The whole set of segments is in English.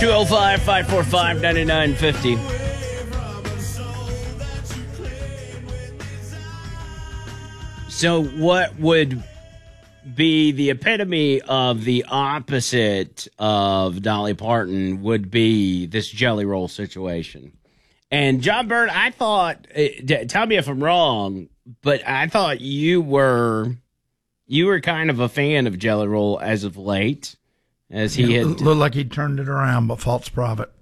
205-545-9950. So what would be the epitome of the opposite of Dolly Parton would be this Jelly Roll situation. And John Bird, I thought, tell me if I'm wrong, but I thought you were kind of a fan of Jelly Roll as of late. As he had looked like he turned it around, but false prophet.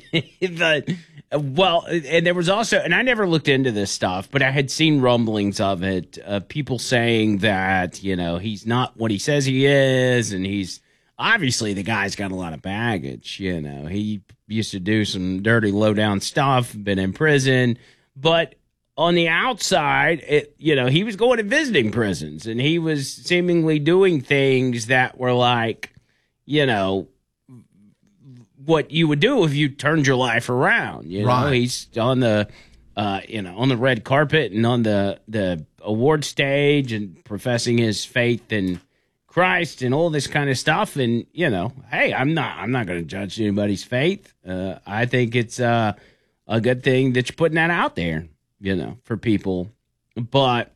Well, and there was also, and I never looked into this stuff, but I had seen rumblings of it. People saying that, he's not what he says he is, and he's obviously the guy's got a lot of baggage. He used to do some dirty, low down stuff, been in prison, but on the outside, he was going and visiting prisons, and he was seemingly doing things that were like, what you would do if you turned your life around. Right. He's on the, on the red carpet and on the award stage and professing his faith in Christ and all this kind of stuff. And hey, I'm not going to judge anybody's faith. I think it's a good thing that you're putting that out there, for people. But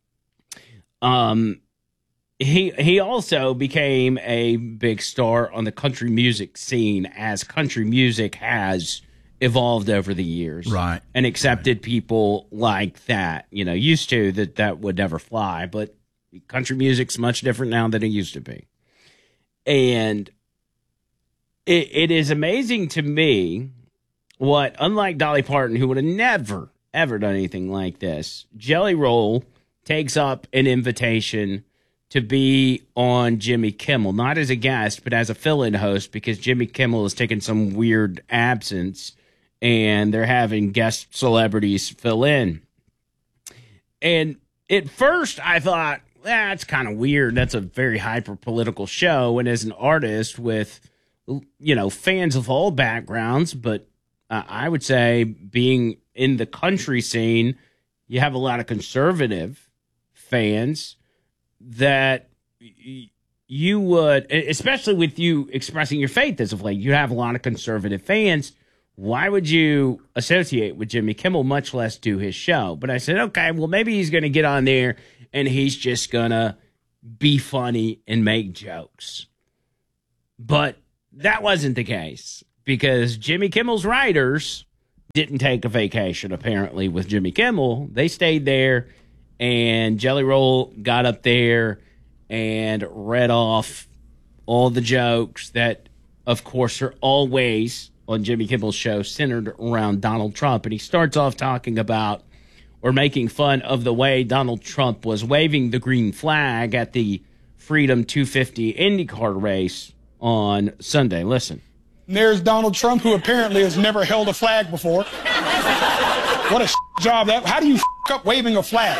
He also became a big star on the country music scene as country music has evolved over the years. Right. And accepted people like that. Used to that would never fly, but country music's much different now than it used to be. And it is amazing to me what, unlike Dolly Parton, who would have never, ever done anything like this, Jelly Roll takes up an invitation to be on Jimmy Kimmel, not as a guest, but as a fill-in host, because Jimmy Kimmel has taken some weird absence, and they're having guest celebrities fill in. And at first, I thought, that's kind of weird. That's a very hyper-political show, and as an artist with, fans of all backgrounds, but I would say being in the country scene, you have a lot of conservative fans that you would, especially with you expressing your faith as of late, you have a lot of conservative fans. Why would you associate with Jimmy Kimmel, much less do his show? But I said, okay, well, maybe he's going to get on there and he's just going to be funny and make jokes. But that wasn't the case, because Jimmy Kimmel's writers didn't take a vacation, apparently, with Jimmy Kimmel. They stayed there. And Jelly Roll got up there and read off all the jokes that, of course, are always on Jimmy Kimmel's show centered around Donald Trump. And he starts off talking about or making fun of the way Donald Trump was waving the green flag at the Freedom 250 IndyCar race on Sunday. Listen. And there's Donald Trump, who apparently has never held a flag before. What a job that. How do you up waving a flag?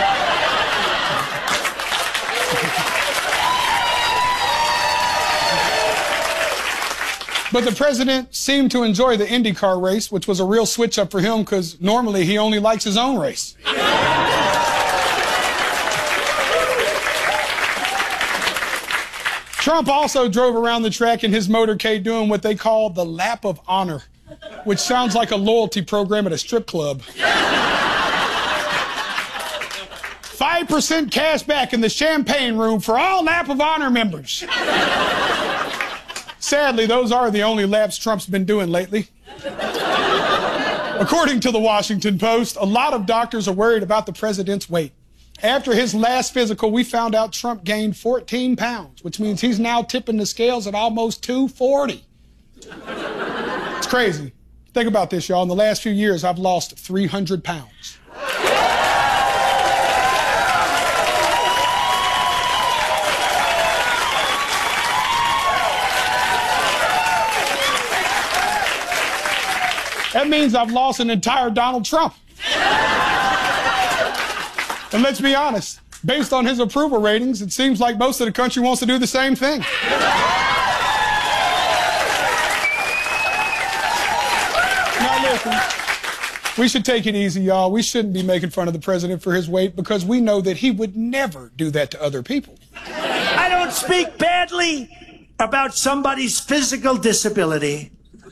But the president seemed to enjoy the IndyCar race, which was a real switch up for him, because normally he only likes his own race. Trump also drove around the track in his motorcade doing what they call the lap of honor, which sounds like a loyalty program at a strip club. 5% cash back in the champagne room for all lap of honor members. Sadly, those are the only laps Trump's been doing lately. According to the Washington Post, a lot of doctors are worried about the president's weight. After his last physical, we found out Trump gained 14 pounds, which means he's now tipping the scales at almost 240. It's crazy. Think about this, y'all. In the last few years, I've lost 300 pounds. That means I've lost an entire Donald Trump. And let's be honest, based on his approval ratings, it seems like most of the country wants to do the same thing. Now listen, we should take it easy, y'all. We shouldn't be making fun of the president for his weight, because we know that he would never do that to other people. I don't speak badly about somebody's physical disability.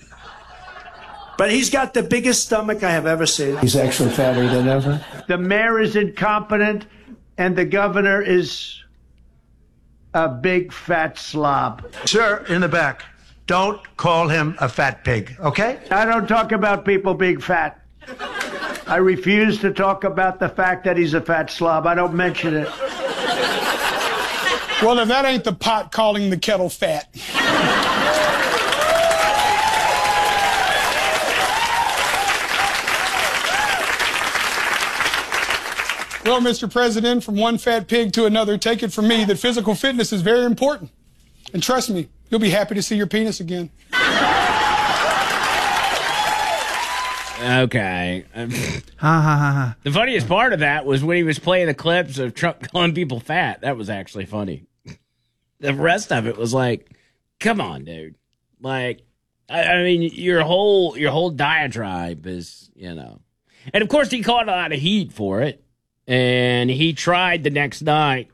But he's got the biggest stomach I have ever seen. He's actually fatter than ever. The mayor is incompetent, and the governor is a big fat slob. Sir, in the back, don't call him a fat pig, okay? I don't talk about people being fat. I refuse to talk about the fact that he's a fat slob. I don't mention it. Well, if that ain't the pot calling the kettle fat. Well, Mr. President, from one fat pig to another, take it from me that physical fitness is very important. And trust me, you'll be happy to see your penis again. Okay. The funniest part of that was when he was playing the clips of Trump calling people fat. That was actually funny. The rest of it was like, come on, dude. Like, I mean, your whole diatribe is, you know. And, of course, he caught a lot of heat for it. And he tried the next night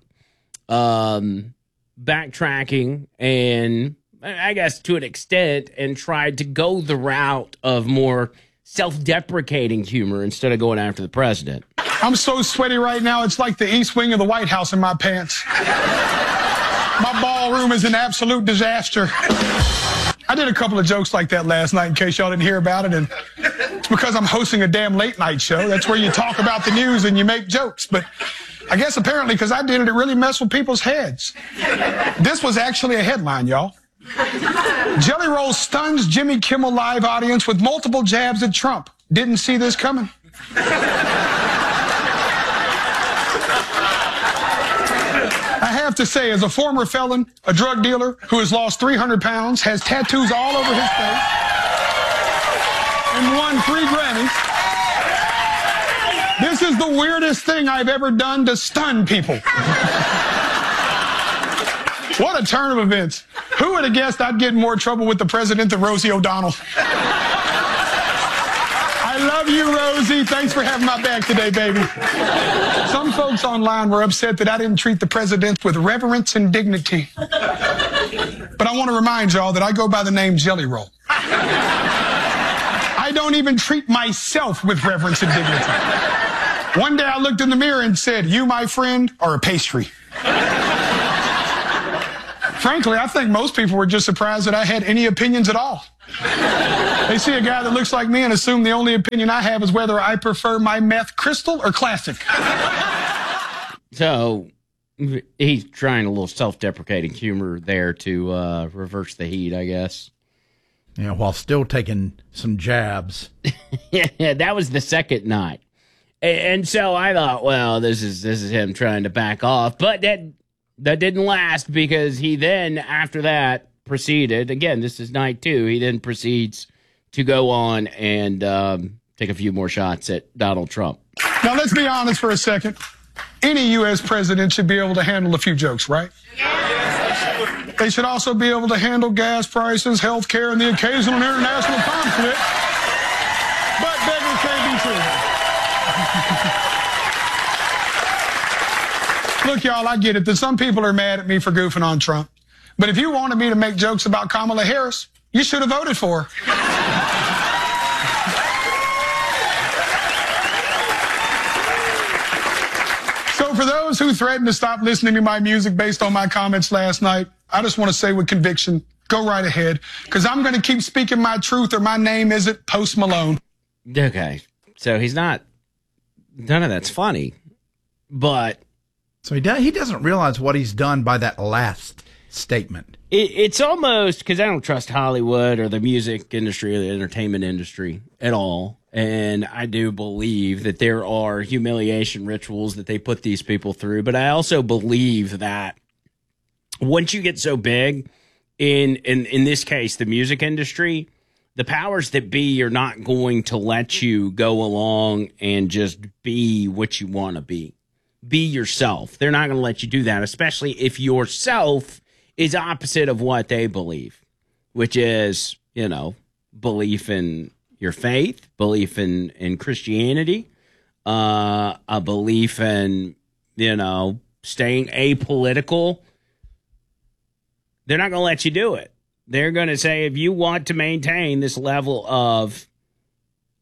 backtracking and, I guess, to an extent, and tried to go the route of more self-deprecating humor instead of going after the president. I'm so sweaty right now, it's like the east wing of the White House in my pants. My ballroom is an absolute disaster. I did a couple of jokes like that last night in case y'all didn't hear about it, and it's because I'm hosting a damn late night show. That's where you talk about the news and you make jokes. But I guess apparently because I did it, it really messed with people's heads. This was actually a headline, y'all. Jelly Roll stuns Jimmy Kimmel Live audience with multiple jabs at Trump. Didn't see this coming. I have to say, as a former felon, a drug dealer who has lost 300 pounds, has tattoos all over his face, and won 3 Grammys, this is the weirdest thing I've ever done to stun people. What a turn of events. Who would have guessed I'd get in more trouble with the president than Rosie O'Donnell? I love you, Rosie. Thanks for having my back today, baby. Some folks online were upset that I didn't treat the president with reverence and dignity. But I want to remind y'all that I go by the name Jelly Roll. I don't even treat myself with reverence and dignity. One day I looked in the mirror and said, you, my friend, are a pastry. Frankly, I think most people were just surprised that I had any opinions at all. They see a guy that looks like me and assume the only opinion I have is whether I prefer my meth crystal or classic. So he's trying a little self-deprecating humor there to reverse the heat, I guess. Yeah, while still taking some jabs. Yeah, that was the second night. And so I thought, well, this is him trying to back off. But that didn't last because he then, after that, proceeded. Again, this is night 2. He then proceeds to go on and take a few more shots at Donald Trump. Now, let's be honest for a second. Any U.S. president should be able to handle a few jokes, right? Yes. They should also be able to handle gas prices, health care, and the occasional international conflict. But beggars can't be true. Look, y'all, I get it that some people are mad at me for goofing on Trump. But if you wanted me to make jokes about Kamala Harris, you should have voted for her. So for those who threatened to stop listening to my music based on my comments last night, I just want to say with conviction, go right ahead, because I'm going to keep speaking my truth or my name isn't Post Malone. Okay, so he's not, none of that's funny, but... So he doesn't realize what he's done by that last statement. It's almost, because I don't trust Hollywood or the music industry or the entertainment industry at all. And I do believe that there are humiliation rituals that they put these people through. But I also believe that once you get so big, in this case, the music industry, the powers that be are not going to let you go along and just be what you want to be. Be yourself. They're not going to let you do that, especially if yourself is opposite of what they believe, which is, you know, belief in your faith, belief in Christianity, a belief in, you know, staying apolitical. They're not going to let you do it. They're going to say, if you want to maintain this level of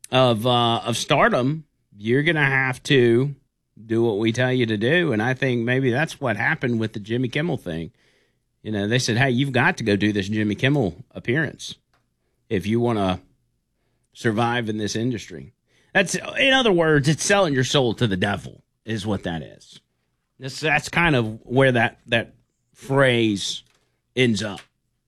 of stardom, you're going to have to do what we tell you to do. And I think maybe that's what happened with the Jimmy Kimmel thing. You know, they said, hey, you've got to go do this Jimmy Kimmel appearance if you want to survive in this industry. That's, in other words, it's selling your soul to the devil is what that is. That's kind of where that phrase ends up.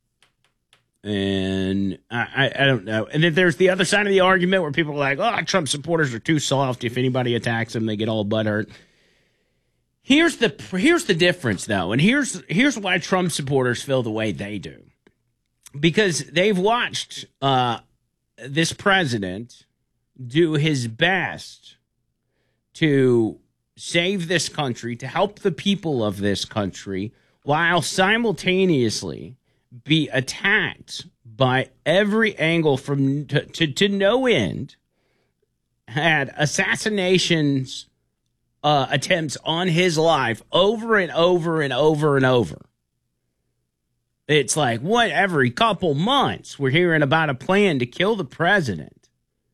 And I don't know. And then there's the other side of the argument where people are like, oh, Trump supporters are too soft. If anybody attacks them, they get all butthurt. Here's the difference, though, and here's why Trump supporters feel the way they do. Because they've watched this president do his best to save this country, to help the people of this country, while simultaneously be attacked by every angle from to no end, had assassinations attempts on his life over and over and over and over. It's like, what, every couple months we're hearing about a plan to kill the president.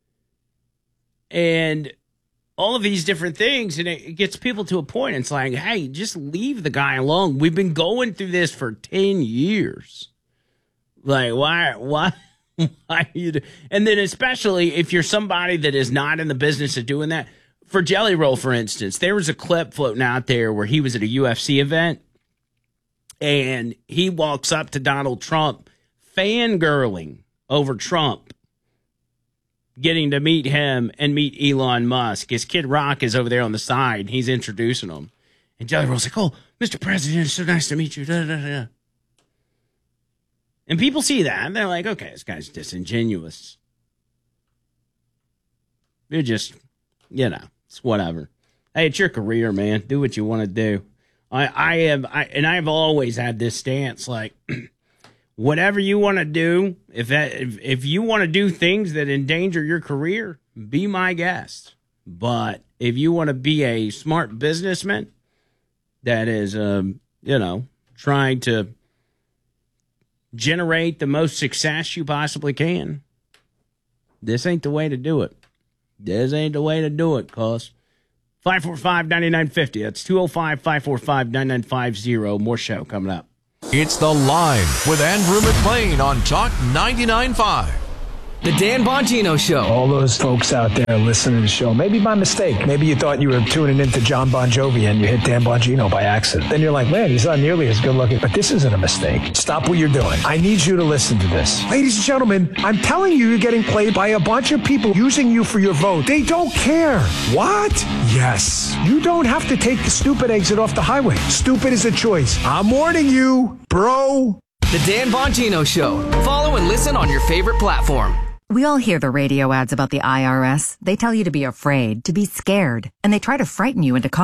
And all of these different things, and it gets people to a point. It's like, hey, just leave the guy alone. We've been going through this for 10 years. Like, why you? And then especially if you're somebody that is not in the business of doing that. For Jelly Roll, for instance, there was a clip floating out there where he was at a UFC event, and he walks up to Donald Trump, fangirling over Trump, getting to meet him and meet Elon Musk. His Kid Rock is over there on the side. He's introducing him. And Jelly Roll's like, oh, Mr. President, it's so nice to meet you. Da, da, da. And people see that, and they're like, okay, this guy's disingenuous. You're just, it's whatever. Hey, it's your career, man. Do what you want to do. I've always had this stance, like, whatever you want to do, if you want to do things that endanger your career, be my guest. But if you want to be a smart businessman that is, trying to generate the most success you possibly can, this ain't the way to do it. This ain't the way to do it, cuz. 545-9950. That's 205-545-9950. More show coming up. It's The Line with Andrew McLean on Talk 99.5. The Dan Bongino Show. All those folks out there listening to the show, maybe by mistake. Maybe you thought you were tuning into John Bon Jovi and you hit Dan Bongino by accident. Then you're like, man, he's not nearly as good looking. But this isn't a mistake. Stop what you're doing. I need you to listen to this. Ladies and gentlemen, I'm telling you, you're getting played by a bunch of people using you for your vote. They don't care. What? Yes. You don't have to take the stupid exit off the highway. Stupid is a choice. I'm warning you, bro. The Dan Bongino Show. Follow and listen on your favorite platform. We all hear the radio ads about the IRS. They tell you to be afraid, to be scared, and they try to frighten you into